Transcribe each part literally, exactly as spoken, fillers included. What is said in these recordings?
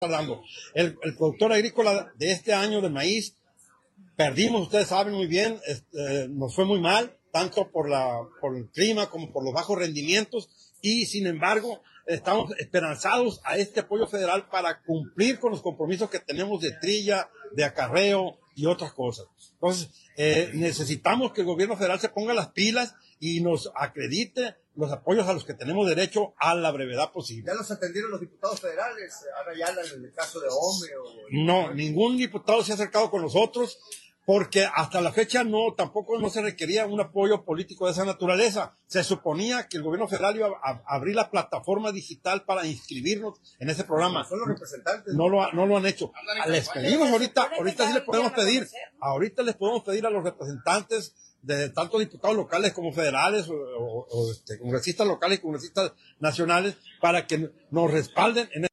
dando. El, el productor agrícola de este año de maíz, perdimos, ustedes saben muy bien, este, nos fue muy mal, tanto por, la, por el clima como por los bajos rendimientos, y sin embargo, estamos esperanzados a este apoyo federal para cumplir con los compromisos que tenemos de trilla, de acarreo y otras cosas. Entonces, eh, necesitamos que el gobierno federal se ponga las pilas y nos acredite los apoyos a los que tenemos derecho a la brevedad posible. ¿Ya los atendieron los diputados federales? Ahora ya en el caso de Ome o... No, ningún diputado se ha acercado con nosotros porque hasta la fecha no, tampoco no se requería un apoyo político de esa naturaleza. Se suponía que el gobierno federal iba a, a abrir la plataforma digital para inscribirnos en ese programa. Son los representantes. No lo, no lo han hecho. Les pedimos ahorita, ahorita sí les podemos pedir, ahorita les podemos pedir a los representantes de tanto diputados locales como federales o, o, o este, congresistas locales y congresistas nacionales para que nos respalden en.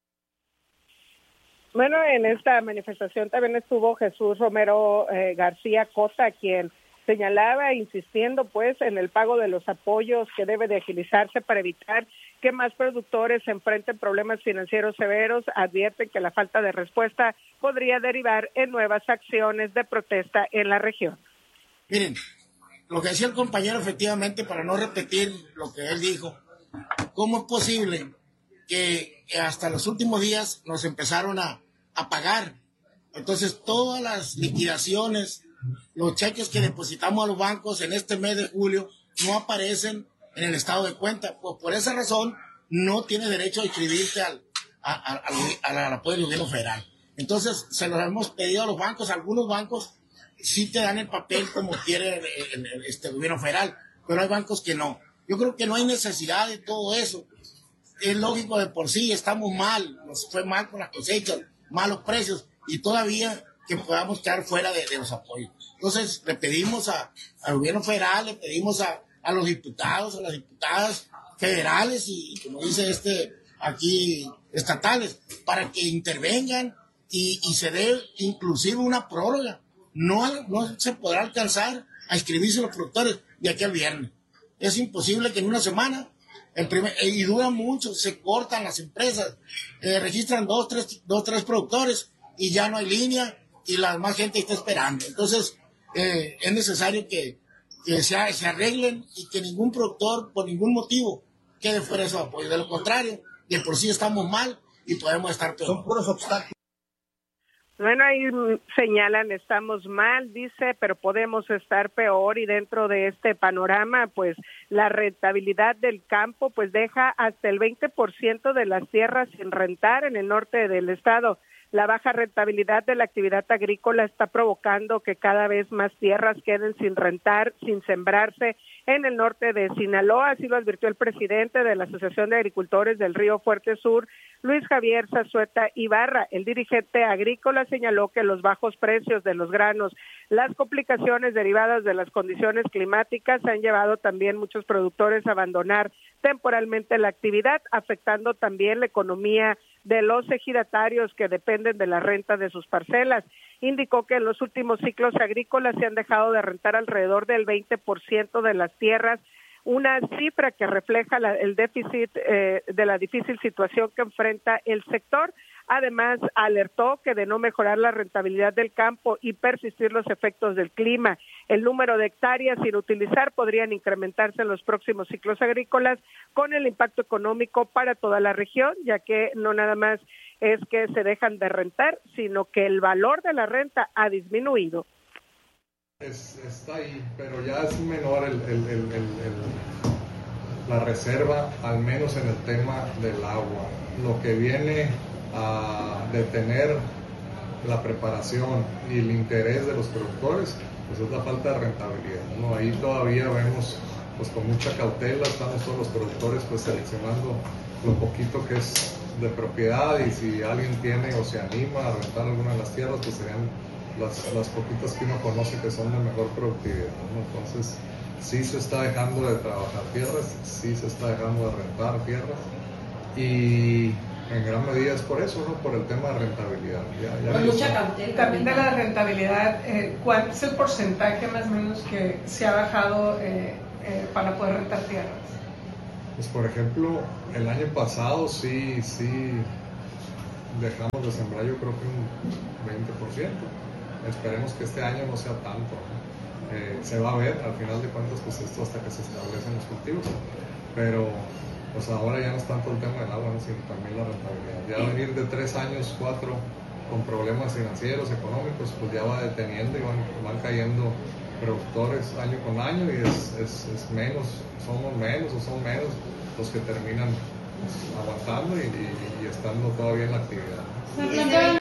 Bueno, en esta manifestación también estuvo Jesús Romero eh, García Cota, quien señalaba, insistiendo pues en el pago de los apoyos que debe de agilizarse para evitar que más productores enfrenten problemas financieros severos. Advierten que la falta de respuesta podría derivar en nuevas acciones de protesta en la región. Miren, lo que decía el compañero, efectivamente, para no repetir lo que él dijo, ¿cómo es posible que hasta los últimos días nos empezaron a, a pagar? Entonces, todas las liquidaciones, los cheques que depositamos a los bancos en este mes de julio no aparecen en el estado de cuenta. Pues por esa razón, no tiene derecho a inscribirte al, a, a, al, al apoyo del gobierno federal. Entonces, se los hemos pedido a los bancos. Algunos bancos sí te dan el papel como quiere el, el, este gobierno federal, pero hay bancos que no. Yo creo que no hay necesidad de todo eso. Es lógico, de por sí estamos mal, nos fue mal con las cosechas, malos precios, y todavía que podamos quedar fuera de, de los apoyos. Entonces le pedimos a, al gobierno federal, le pedimos a, a los diputados, a las diputadas federales y, como dice este aquí, estatales, para que intervengan y, y se dé inclusive una prórroga. No, no se podrá alcanzar a inscribirse los productores de aquí al viernes. Es imposible que en una semana, el primer, y dura mucho, se cortan las empresas, eh, registran dos, tres, dos, tres productores y ya no hay línea y la más gente está esperando. Entonces, eh, es necesario que, que se, se arreglen y que ningún productor, por ningún motivo, quede fuera de su apoyo. De lo contrario, de por sí estamos mal y podemos estar peor. Son puros obstáculos. Bueno, ahí señalan, estamos mal, dice, pero podemos estar peor, y dentro de este panorama, pues la rentabilidad del campo pues deja hasta el veinte por ciento de las tierras sin rentar en el norte del estado. La baja rentabilidad de la actividad agrícola está provocando que cada vez más tierras queden sin rentar, sin sembrarse en el norte de Sinaloa. Así lo advirtió el presidente de la Asociación de Agricultores del Río Fuerte Sur, Luis Javier Zazueta Ibarra. El dirigente agrícola señaló que los bajos precios de los granos, las complicaciones derivadas de las condiciones climáticas han llevado también muchos productores a abandonar temporalmente la actividad, afectando también la economía de los ejidatarios que dependen de la renta de sus parcelas. Indicó que en los últimos ciclos agrícolas se han dejado de rentar alrededor del veinte por ciento de las tierras, una cifra que refleja la, el déficit eh, de la difícil situación que enfrenta el sector. Además, alertó que de no mejorar la rentabilidad del campo y persistir los efectos del clima, el número de hectáreas sin utilizar podrían incrementarse en los próximos ciclos agrícolas, con el impacto económico para toda la región, ya que no nada más es que se dejan de rentar, sino que el valor de la renta ha disminuido. Es, está ahí, pero ya es menor el, el, el, el, el, la reserva, al menos en el tema del agua. Lo que viene a detener la preparación y el interés de los productores, pues es la falta de rentabilidad, ¿no? Ahí todavía vemos, pues con mucha cautela, estamos todos los productores pues seleccionando lo poquito que es de propiedad, y si alguien tiene o se anima a rentar alguna de las tierras, pues serían las, las poquitas que uno conoce que son de mejor productividad, ¿no? Entonces sí se está dejando de trabajar tierras, sí se está dejando de rentar tierras, y en gran medida es por eso, ¿no? Por el tema de rentabilidad. Ya, ya Con mucha cautela. También de la rentabilidad, eh, ¿cuál es el porcentaje más o menos que se ha bajado eh, eh, para poder rentar tierras? Pues por ejemplo, el año pasado sí, sí dejamos de sembrar yo creo que un veinte por ciento. Esperemos que este año no sea tanto, ¿no? Eh, se va a ver al final de cuentas pues esto hasta que se establecen los cultivos, pero pues ahora ya no es tanto el tema del agua, ¿no? Sino también la rentabilidad. Ya venir de tres años, cuatro con problemas financieros, económicos, pues ya va deteniendo y van, van cayendo productores año con año y es, es, es menos, somos menos o son menos los que terminan pues, aguantando y, y, y estando todavía en la actividad.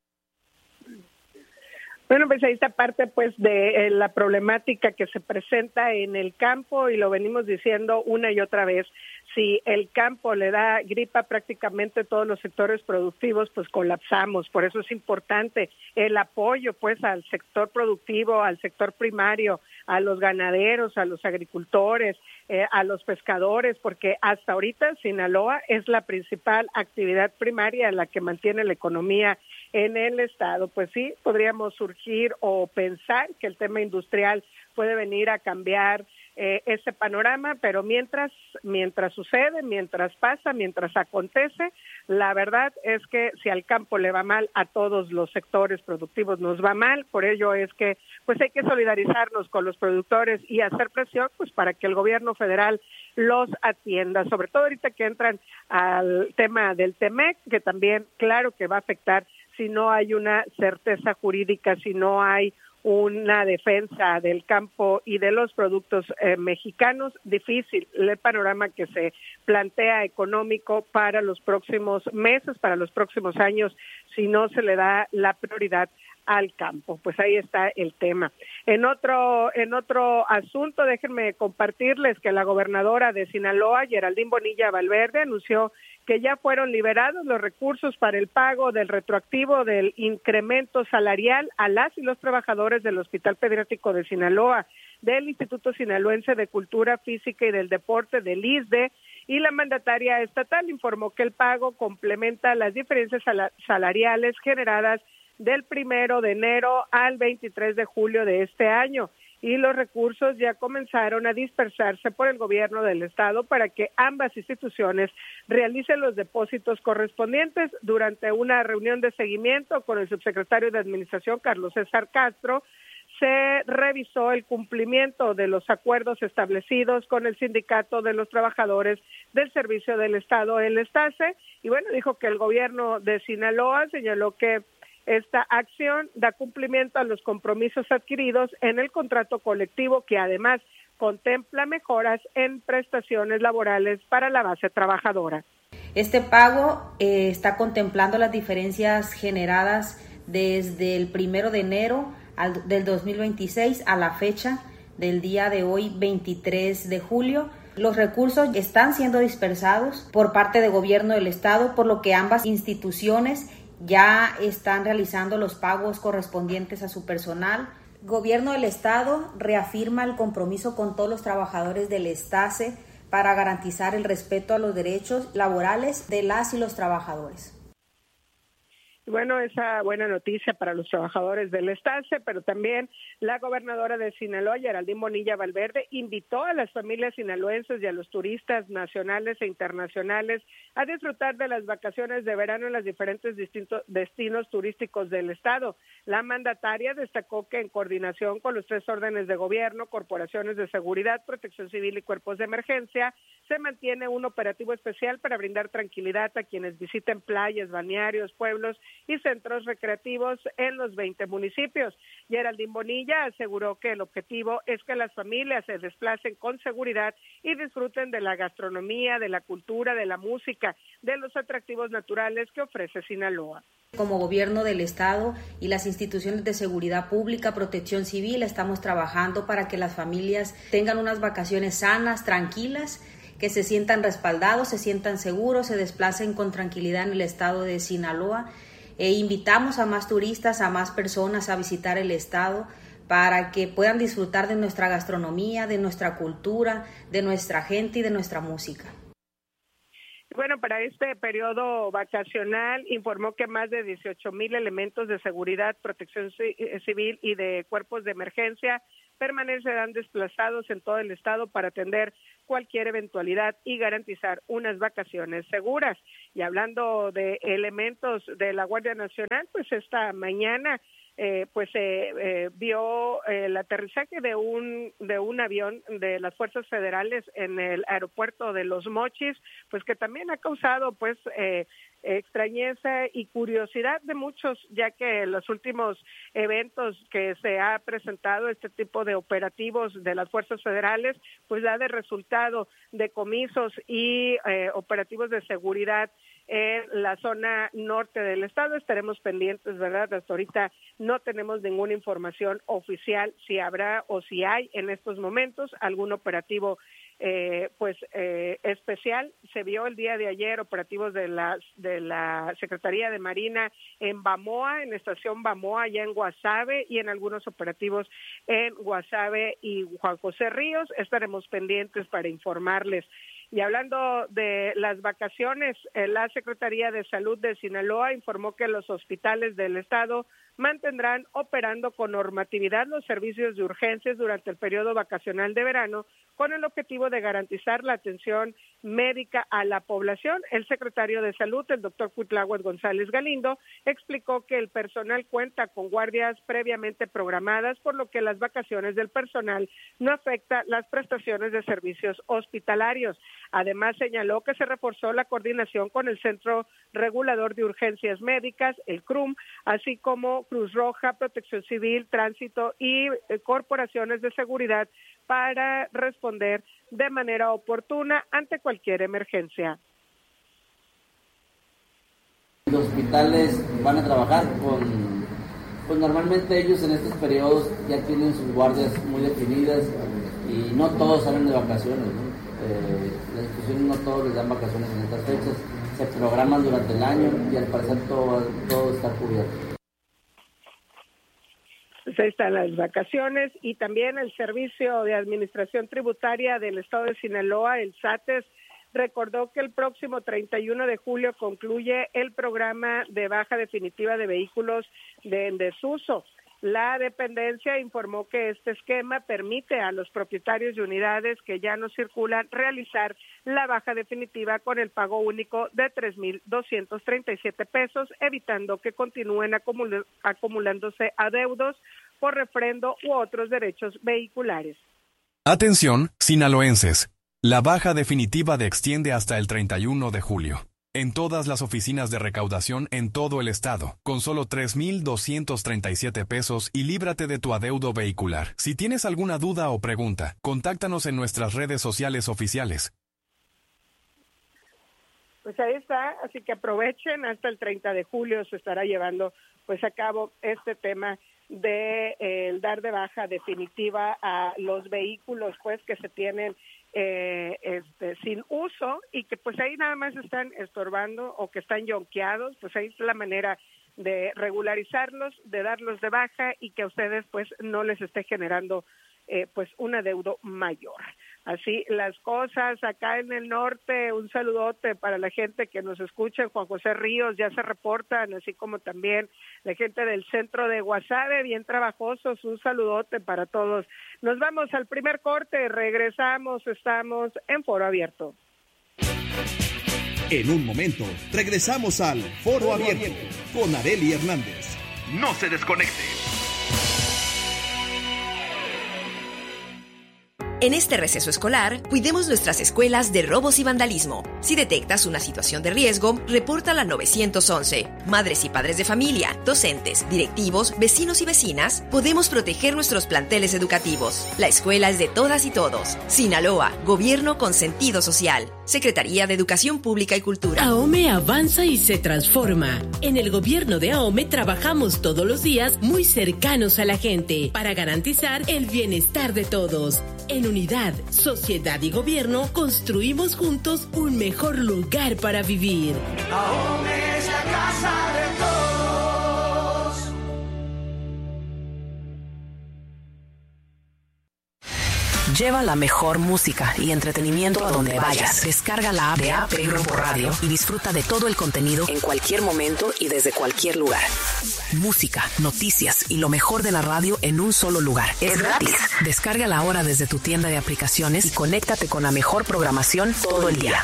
Bueno, pues ahí está parte pues de eh, la problemática que se presenta en el campo y lo venimos diciendo una y otra vez. Si el campo le da gripa prácticamente todos los sectores productivos, pues colapsamos. Por eso es importante el apoyo pues al sector productivo, al sector primario, a los ganaderos, a los agricultores, eh, a los pescadores, porque hasta ahorita Sinaloa es la principal actividad primaria la que mantiene la economía en el estado. Pues sí, podríamos surgir o pensar que el tema industrial puede venir a cambiar eh, este panorama, pero mientras mientras sucede, mientras pasa, mientras acontece, la verdad es que si al campo le va mal, a todos los sectores productivos nos va mal. Por ello es que pues hay que solidarizarnos con los productores y hacer presión pues para que el gobierno federal los atienda, sobre todo ahorita que entran al tema del Temec, que también claro que va a afectar si no hay una certeza jurídica, si no hay una defensa del campo y de los productos eh, mexicanos. Difícil el panorama que se plantea económico para los próximos meses, para los próximos años, si no se le da la prioridad al campo. Pues ahí está el tema. En otro en otro asunto, déjenme compartirles que la gobernadora de Sinaloa, Geraldine Bonilla Valverde, anunció que ya fueron liberados los recursos para el pago del retroactivo del incremento salarial a las y los trabajadores del Hospital Pediátrico de Sinaloa, del Instituto Sinaloense de Cultura Física y del Deporte, del I S D E, y la mandataria estatal informó que el pago complementa las diferencias salariales generadas del primero de enero al veintitrés de julio de este año, y los recursos ya comenzaron a dispersarse por el gobierno del estado para que ambas instituciones realicen los depósitos correspondientes. Durante una reunión de seguimiento con el subsecretario de Administración, Carlos César Castro, se revisó el cumplimiento de los acuerdos establecidos con el Sindicato de los Trabajadores del Servicio del Estado, el ESTACE, y bueno, dijo que el gobierno de Sinaloa señaló que esta acción da cumplimiento a los compromisos adquiridos en el contrato colectivo, que además contempla mejoras en prestaciones laborales para la base trabajadora. Este pago eh, está contemplando las diferencias generadas desde el primero de enero al, del dos mil veintiséis a la fecha del día de hoy, veintitrés de julio. Los recursos están siendo dispersados por parte del gobierno del estado, por lo que ambas instituciones ya están realizando los pagos correspondientes a su personal. Gobierno del Estado reafirma el compromiso con todos los trabajadores del ESTACE para garantizar el respeto a los derechos laborales de las y los trabajadores. Bueno, esa buena noticia para los trabajadores del ESTACE, pero también la gobernadora de Sinaloa, Geraldine Bonilla Valverde, invitó a las familias sinaloenses y a los turistas nacionales e internacionales a disfrutar de las vacaciones de verano en los diferentes distintos destinos turísticos del estado. La mandataria destacó que en coordinación con los tres órdenes de gobierno, corporaciones de seguridad, protección civil y cuerpos de emergencia, se mantiene un operativo especial para brindar tranquilidad a quienes visiten playas, balnearios, pueblos y centros recreativos en los veinte municipios. Geraldine Bonilla aseguró que el objetivo es que las familias se desplacen con seguridad y disfruten de la gastronomía, de la cultura, de la música, de los atractivos naturales que ofrece Sinaloa. Como gobierno del estado y las instituciones de seguridad pública, protección civil, estamos trabajando para que las familias tengan unas vacaciones sanas, tranquilas, que se sientan respaldados, se sientan seguros, se desplacen con tranquilidad en el estado de Sinaloa. E invitamos a más turistas, a más personas a visitar el estado para que puedan disfrutar de nuestra gastronomía, de nuestra cultura, de nuestra gente y de nuestra música. Bueno, para este periodo vacacional informó que más de dieciocho mil elementos de seguridad, protección civil y de cuerpos de emergencia permanecerán desplazados en todo el estado para atender cualquier eventualidad y garantizar unas vacaciones seguras. Y hablando de elementos de la Guardia Nacional, pues esta mañana eh, pues eh, eh, vio eh, el aterrizaje de un de un avión de las fuerzas federales en el aeropuerto de Los Mochis, pues que también ha causado pues eh, extrañeza y curiosidad de muchos, ya que en los últimos eventos que se ha presentado este tipo de operativos de las fuerzas federales, pues da de resultado decomisos y eh, operativos de seguridad en la zona norte del estado. Estaremos pendientes, ¿verdad? Hasta ahorita no tenemos ninguna información oficial si habrá o si hay en estos momentos algún operativo Eh, pues eh, especial. Se vio el día de ayer operativos de la de la Secretaría de Marina en Bamoa, en la estación Bamoa, allá en Guasave, y en algunos operativos en Guasave y Juan José Ríos. Estaremos pendientes para informarles. Y hablando de las vacaciones, eh, la Secretaría de Salud de Sinaloa informó que los hospitales del estado mantendrán operando con normatividad los servicios de urgencias durante el periodo vacacional de verano, con el objetivo de garantizar la atención médica a la población. El secretario de Salud, el doctor Cuitláhuac González Galindo, explicó que el personal cuenta con guardias previamente programadas, por lo que las vacaciones del personal no afectan las prestaciones de servicios hospitalarios. Además, señaló que se reforzó la coordinación con el Centro Regulador de Urgencias Médicas, el C R U M, así como Cruz Roja, Protección Civil, Tránsito y eh, corporaciones de seguridad para responder de manera oportuna ante cualquier emergencia. Los hospitales van a trabajar con, pues normalmente ellos en estos periodos ya tienen sus guardias muy definidas y no todos salen de vacaciones, ¿no? Eh, las instituciones no todos les dan vacaciones en estas fechas, se programan durante el año y al parecer todo, todo está cubierto. Pues ahí están las vacaciones. Y también el Servicio de Administración Tributaria del Estado de Sinaloa, el SATES, recordó que el próximo treinta y uno de julio concluye el programa de baja definitiva de vehículos de en desuso. La dependencia informó que este esquema permite a los propietarios de unidades que ya no circulan realizar la baja definitiva con el pago único de tres mil doscientos treinta y siete pesos, evitando que continúen acumul- acumulándose adeudos por refrendo u otros derechos vehiculares. Atención, sinaloenses. La baja definitiva de extiende hasta el treinta y uno de julio. En todas las oficinas de recaudación en todo el estado, con solo tres mil doscientos treinta y siete pesos y líbrate de tu adeudo vehicular. Si tienes alguna duda o pregunta, contáctanos en nuestras redes sociales oficiales. Pues ahí está, así que aprovechen, hasta el treinta de julio se estará llevando pues a cabo este tema de eh, el dar de baja definitiva a los vehículos pues que se tienen Eh, este, sin uso y que pues ahí nada más están estorbando o que están yonqueados. Pues ahí es la manera de regularizarlos, de darlos de baja y que a ustedes pues no les esté generando eh, pues un adeudo mayor. Así las cosas acá en el norte. Un saludote para la gente que nos escucha en Juan José Ríos, ya se reportan, así como también la gente del centro de Guasave, bien trabajosos. Un saludote para todos. Nos vamos al primer corte, regresamos, estamos en Foro Abierto. En un momento, regresamos al Foro Abierto con Arely Hernández. No se desconecte. En este receso escolar, cuidemos nuestras escuelas de robos y vandalismo. Si detectas una situación de riesgo, repórtala al nueve once. Madres y padres de familia, docentes, directivos, vecinos y vecinas, podemos proteger nuestros planteles educativos. La escuela es de todas y todos. Sinaloa, gobierno con sentido social. Secretaría de Educación Pública y Cultura. AOME avanza y se transforma. En el gobierno de AOME trabajamos todos los días muy cercanos a la gente para garantizar el bienestar de todos. En unidad, sociedad y gobierno construimos juntos un mejor lugar para vivir. AOME es la casa de todos. Lleva la mejor música y entretenimiento a donde vayas. Descarga la app de A P Grupo Radio y disfruta de todo el contenido en cualquier momento y desde cualquier lugar. Música, noticias y lo mejor de la radio en un solo lugar. Es gratis. Descárgala ahora desde tu tienda de aplicaciones y conéctate con la mejor programación todo el día.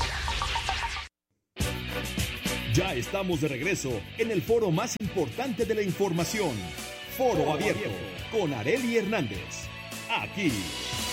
Ya estamos de regreso en el foro más importante de la información. Foro Abierto con Arely Hernández. Aquí,